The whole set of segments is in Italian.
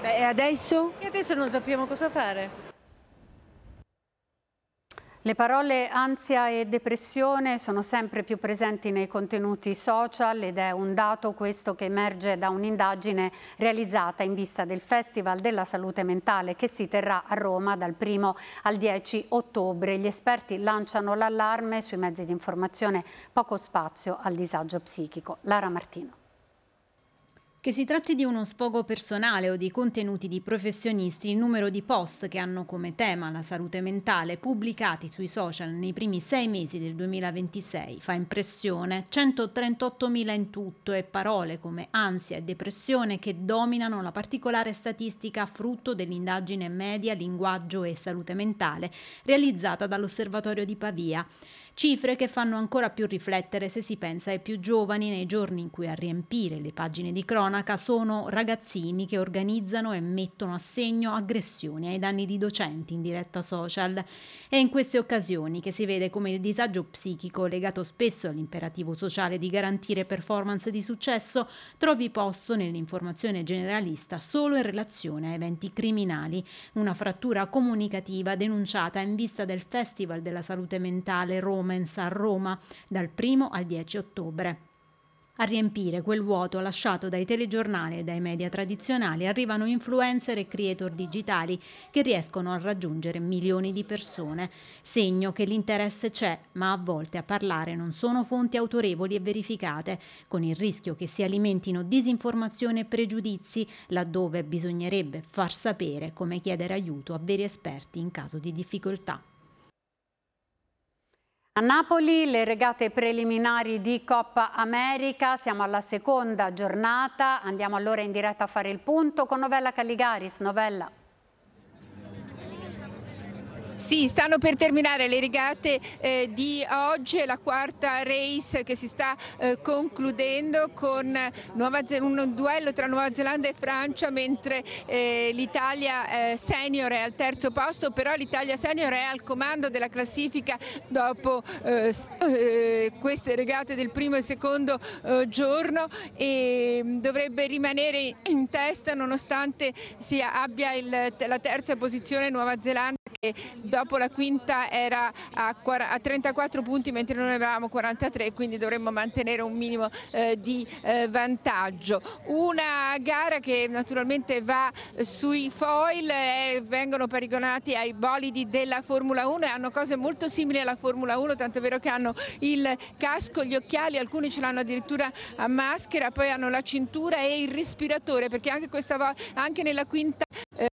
Beh, e adesso? E adesso non sappiamo cosa fare. Le parole ansia e depressione sono sempre più presenti nei contenuti social ed è un dato questo che emerge da un'indagine realizzata in vista del Festival della Salute Mentale che si terrà a Roma dal 1° al 10 ottobre. Gli esperti lanciano l'allarme sui mezzi di informazione, poco spazio al disagio psichico. Lara Martino. Che si tratti di uno sfogo personale o di contenuti di professionisti, il numero di post che hanno come tema la salute mentale pubblicati sui social nei primi 6 mesi del 2026 fa impressione, 138.000 in tutto, e parole come ansia e depressione che dominano la particolare statistica frutto dell'indagine Media, Linguaggio e Salute Mentale realizzata dall'Osservatorio di Pavia. Cifre che fanno ancora più riflettere se si pensa ai più giovani nei giorni in cui a riempire le pagine di cronaca sono ragazzini che organizzano e mettono a segno aggressioni ai danni di docenti in diretta social. È in queste occasioni che si vede come il disagio psichico, legato spesso all'imperativo sociale di garantire performance di successo, trovi posto nell'informazione generalista solo in relazione a eventi criminali, una frattura comunicativa denunciata in vista del Festival della Salute Mentale Romance a Roma dal 1° al 10 ottobre. A riempire quel vuoto lasciato dai telegiornali e dai media tradizionali arrivano influencer e creator digitali che riescono a raggiungere milioni di persone, segno che l'interesse c'è, ma a volte a parlare non sono fonti autorevoli e verificate, con il rischio che si alimentino disinformazione e pregiudizi, laddove bisognerebbe far sapere come chiedere aiuto a veri esperti in caso di difficoltà. A Napoli le regate preliminari di Coppa America, siamo alla seconda giornata, andiamo allora in diretta a fare il punto con Novella Calligaris. Novella. Sì, stanno per terminare le regate di oggi, è la quarta race che si sta concludendo con un duello tra Nuova Zelanda e Francia, mentre l'Italia senior è al terzo posto, però l'Italia senior è al comando della classifica dopo queste regate del primo e secondo giorno e dovrebbe rimanere in testa nonostante abbia la terza posizione Nuova Zelanda, che dopo la quinta era a 34 punti mentre noi avevamo 43, quindi dovremmo mantenere un minimo di vantaggio. Una gara che naturalmente va sui foil, vengono paragonati ai bolidi della Formula 1 e hanno cose molto simili alla Formula 1, tanto è vero che hanno il casco, gli occhiali, alcuni ce l'hanno addirittura a maschera, poi hanno la cintura e il respiratore, perché anche questa volta, anche nella quinta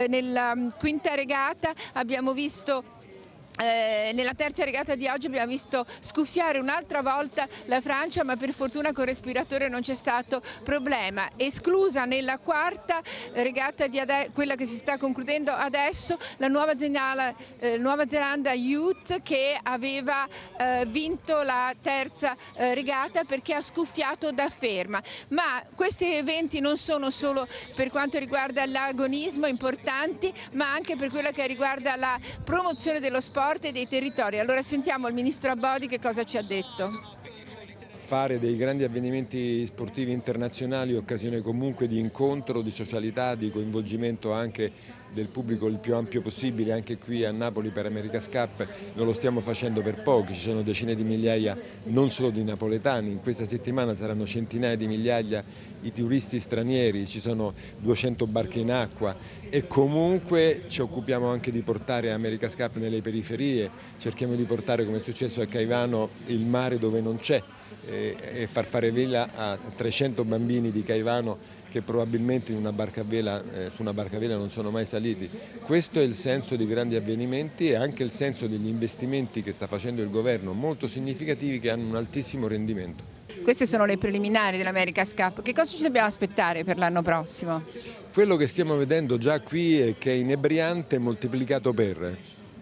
regata abbiamo visto nella terza regata di oggi abbiamo visto scuffiare un'altra volta la Francia, ma per fortuna con il respiratore non c'è stato problema. Esclusa nella quarta regata quella che si sta concludendo adesso, la Nuova Zelanda Youth, che aveva vinto la terza regata perché ha scuffiato da ferma. Ma questi eventi non sono solo per quanto riguarda l'agonismo importanti, ma anche per quello che riguarda la promozione dello sport e dei territori. Allora sentiamo il ministro Abodi che cosa ci ha detto. Fare dei grandi avvenimenti sportivi internazionali occasione comunque di incontro, di socialità, di coinvolgimento anche del pubblico il più ampio possibile. Anche qui a Napoli per America's Cup non lo stiamo facendo per pochi, ci sono decine di migliaia non solo di napoletani, in questa settimana saranno centinaia di migliaia i turisti stranieri, ci sono 200 barche in acqua e comunque ci occupiamo anche di portare America's Cup nelle periferie, cerchiamo di portare, come è successo a Caivano, il mare dove non c'è e far fare vela a 300 bambini di Caivano che probabilmente su una barca a vela non sono mai saliti. Questo è il senso di grandi avvenimenti e anche il senso degli investimenti che sta facendo il governo, molto significativi, che hanno un altissimo rendimento. Queste sono le preliminari dell'America's Cup. Che cosa ci dobbiamo aspettare per l'anno prossimo? Quello che stiamo vedendo già qui è che è inebriante moltiplicato per.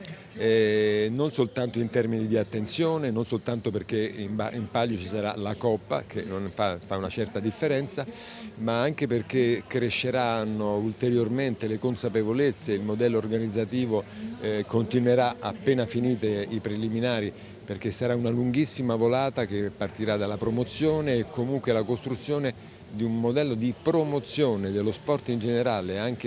Non soltanto in termini di attenzione, non soltanto perché in palio ci sarà la Coppa che non fa una certa differenza, ma anche perché cresceranno ulteriormente le consapevolezze, il modello organizzativo continuerà appena finite i preliminari, perché sarà una lunghissima volata che partirà dalla promozione e comunque la costruzione di un modello di promozione dello sport in generale, anche